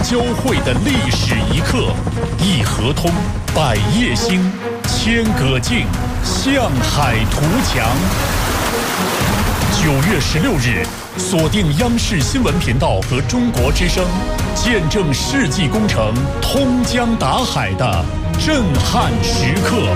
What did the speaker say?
交汇的历史一刻，一河通，百业兴，千舸竞，向海图强。9月16日，锁定央视新闻频道和中国之声，见证世纪工程通江达海的震撼时刻。